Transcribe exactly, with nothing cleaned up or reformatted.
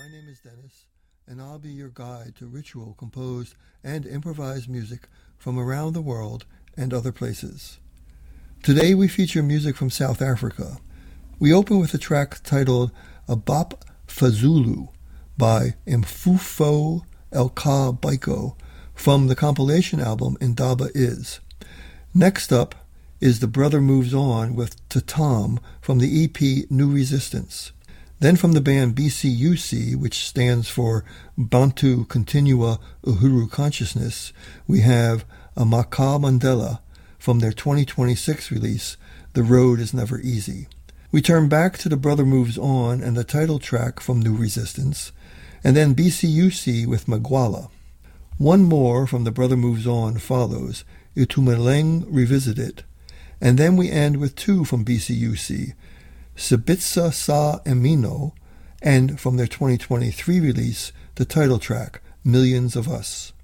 name is Dennis, and I'll be your guide to ritual, composed, and improvised music from around the world and other places. Today we feature music from South Africa. We open with a track titled Abap Fazulu by Mfufo Elka Baiko from the compilation album Indaba Is. Next up is The Brother Moves On with Tatam from the E P New Resistance. Then from the band B C U C, which stands for Bantu Continua Uhuru Consciousness, we have Amaka Mandela from their twenty twenty-six release, The Road Is Never Easy. We turn back to The Brother Moves On and the title track from New Resistance, and then B C U C with Magwala. One more from The Brother Moves On follows, Itumeleng Revisited, and then we end with two from B C U C, Sibitsa Sa Emino, and from their twenty twenty-three release, the title track, Millions of Us.